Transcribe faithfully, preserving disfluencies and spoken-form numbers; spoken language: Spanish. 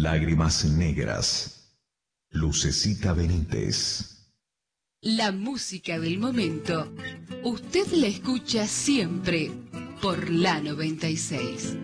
Lágrimas negras. Lucecita Benítez. La música del momento. Usted la escucha siempre por la noventa y seis.